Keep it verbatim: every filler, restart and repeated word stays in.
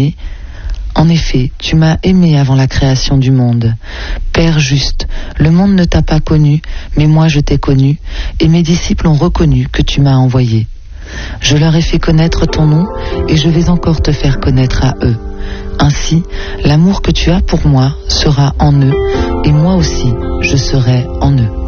aimé. En effet, tu m'as aimé avant la création du monde. Père juste, le monde ne t'a pas connu, mais moi je t'ai connu, et mes disciples ont reconnu que tu m'as envoyé. Je leur ai fait connaître ton nom, et je vais encore te faire connaître à eux. Ainsi, l'amour que tu as pour moi sera en eux, et moi aussi, je serai en eux.